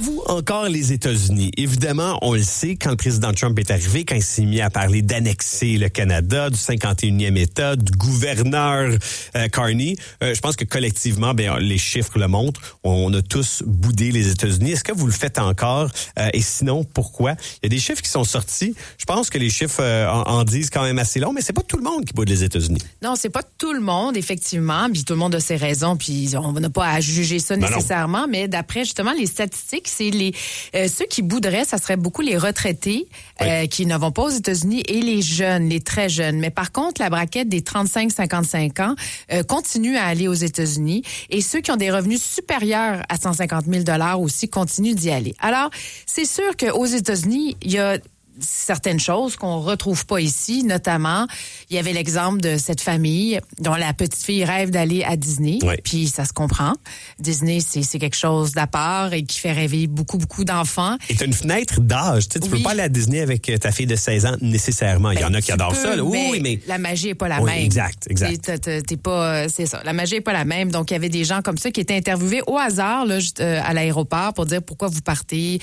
Aimez-vous encore les États-Unis? Évidemment, on le sait, quand le président Trump est arrivé, quand il s'est mis à parler d'annexer le Canada, du 51e État, du gouverneur Carney, je pense que collectivement, les chiffres le montrent, on a tous boudé les États-Unis. Est-ce que vous le faites encore? Et sinon, pourquoi? Il y a des chiffres qui sont sortis. Je pense que les chiffres en disent quand même assez long, mais c'est pas tout le monde qui boude les États-Unis. Non, c'est pas tout le monde, effectivement. Puis tout le monde a ses raisons, puis on n'a pas à juger ça nécessairement. Mais d'après, justement, les statistiques, c'est ceux qui bouderaient, ça serait beaucoup les retraités qui ne vont pas aux États-Unis et les jeunes, les très jeunes. Mais par contre, la braquette des 35-55 ans continue à aller aux États-Unis et ceux qui ont des revenus supérieurs à 150 000 $ aussi continuent d'y aller. Alors, c'est sûr qu'aux États-Unis, il y a certaines choses qu'on retrouve pas ici, notamment, il y avait l'exemple de cette famille dont la petite fille rêve d'aller à Disney, puis ça se comprend. Disney, c'est quelque chose d'à part et qui fait rêver beaucoup d'enfants. Et t'as une fenêtre d'âge, tu peux pas aller à Disney avec ta fille de 16 ans nécessairement. Il y en a qui adorent ça. Oui, mais la magie est pas la même. Exact. T'es pas, c'est ça. La magie est pas la même. Donc il y avait des gens comme ça qui étaient interviewés au hasard là, à l'aéroport pour dire pourquoi vous partez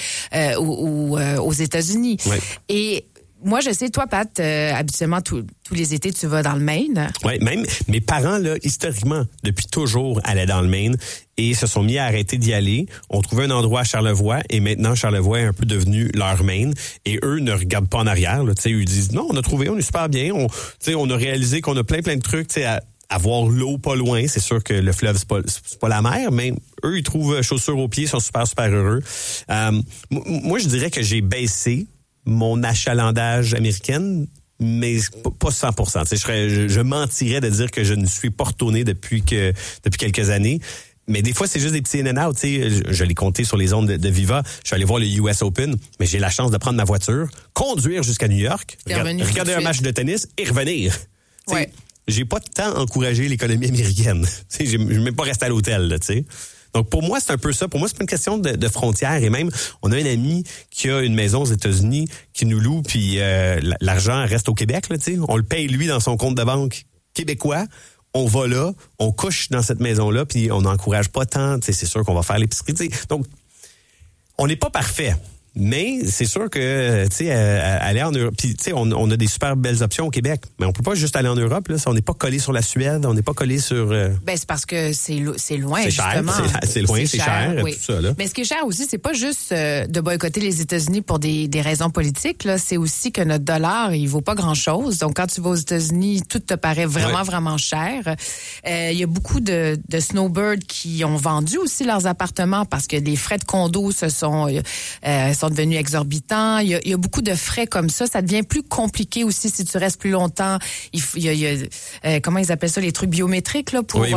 aux États-Unis. Et moi, je sais, toi, Pat, habituellement, tous les étés, tu vas dans le Maine. Oui, même mes parents, là, historiquement, depuis toujours, allaient dans le Maine et se sont mis à arrêter d'y aller. On trouvait un endroit à Charlevoix et maintenant, Charlevoix est un peu devenu leur Maine. Et eux ne regardent pas en arrière. Là, ils disent, non, on a trouvé, on est super bien. On a réalisé qu'on a plein de trucs, à voir l'eau pas loin. C'est sûr que le fleuve, c'est pas la mer, mais eux, ils trouvent chaussures aux pieds, ils sont super heureux. Moi, je dirais que j'ai baissé mon achalandage américaine, mais pas 100%. Je mentirais de dire que je ne suis pas retourné depuis quelques années. Mais des fois, c'est juste des petits in and out. Je l'ai compté sur les ondes de Viva. Je suis allé voir le US Open, mais j'ai la chance de prendre ma voiture, conduire jusqu'à New York, regarder un match de tennis et revenir. J'ai pas tant encouragé l'économie américaine. Je ne vais pas rester à l'hôtel, là, tu sais. Donc, pour moi, c'est un peu ça. Pour moi, c'est pas une question de frontières. Et même, on a un ami qui a une maison aux États-Unis qui nous loue, puis l'argent reste au Québec, là, tu sais. On le paye, lui, dans son compte de banque québécois. On va là, on couche dans cette maison-là, puis on n'encourage pas tant. Tu sais, c'est sûr qu'on va faire l'épicerie, tu sais. Donc, on n'est pas parfait. Mais c'est sûr que, tu sais, aller en Europe, puis tu sais, on a des super belles options au Québec, mais on peut pas juste aller en Europe, là. On n'est pas collé sur la Suède, on n'est pas collé sur... c'est parce que c'est loin, c'est justement. C'est loin, c'est cher, oui. tout ça, là. Mais ce qui est cher aussi, c'est pas juste de boycotter les États-Unis pour des raisons politiques, là. C'est aussi que notre dollar, il vaut pas grand-chose. Donc, quand tu vas aux États-Unis, tout te paraît vraiment cher. Il y a beaucoup de snowbirds qui ont vendu aussi leurs appartements parce que les frais de condo sont devenus exorbitants. Il y a beaucoup de frais comme ça. Ça devient plus compliqué aussi si tu restes plus longtemps. Il y a comment ils appellent ça, les trucs biométriques là pour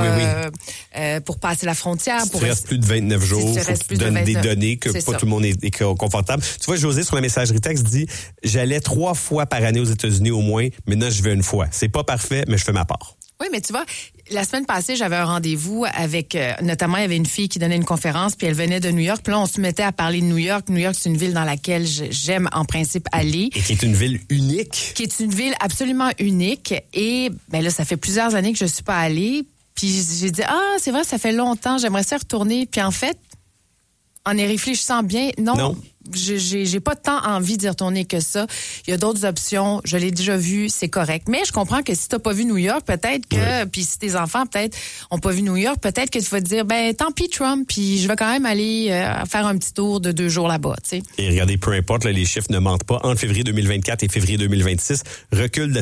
passer la frontière. Si tu restes plus de 29 jours, faut que tu donnes des données que pas tout le monde est confortable. Tu vois, José, sur la messagerie texte, dit « J'allais 3 fois par année aux États-Unis au moins. Maintenant, je vais 1 fois. C'est pas parfait, mais je fais ma part. » Oui, mais tu vois, la semaine passée, j'avais un rendez-vous avec, notamment, il y avait une fille qui donnait une conférence, puis elle venait de New York. Puis là, on se mettait à parler de New York. New York, c'est une ville dans laquelle j'aime en principe aller. Et qui est une ville unique. Qui est une ville absolument unique. Et là, ça fait plusieurs années que je suis pas allée. Puis j'ai dit, c'est vrai, ça fait longtemps, j'aimerais ça retourner. Puis en fait, en y réfléchissant bien, non. J'ai pas tant envie d'y retourner que ça. Il y a d'autres options. Je l'ai déjà vu, c'est correct. Mais je comprends que si t'as pas vu New York, peut-être que, puis si tes enfants peut-être ont pas vu New York, peut-être que tu vas te dire, tant pis Trump, puis je vais quand même aller faire un petit tour de 2 jours là-bas, tu sais. Et regardez, peu importe, là, les chiffres ne mentent pas. Entre février 2024 et février 2026, recul de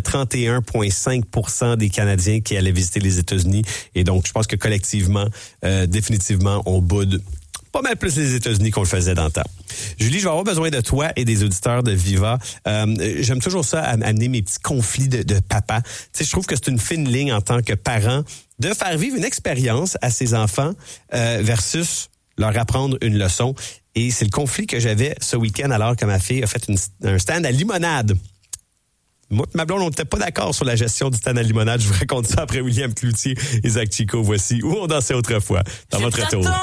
31,5% des Canadiens qui allaient visiter les États-Unis. Et donc, je pense que collectivement, définitivement, on boude pas mal plus les États-Unis qu'on le faisait dans le temps. Julie, je vais avoir besoin de toi et des auditeurs de Viva. J'aime toujours ça, amener mes petits conflits de papa. Tu sais, je trouve que c'est une fine ligne en tant que parent de faire vivre une expérience à ses enfants versus leur apprendre une leçon. Et c'est le conflit que j'avais ce week-end alors que ma fille a fait un stand à limonade. Moi et ma blonde, on n'était pas d'accord sur la gestion du stand à limonade. Je vous raconte ça après William Cloutier et Zach Chico. Voici Où on dansait autrefois dans votre retour.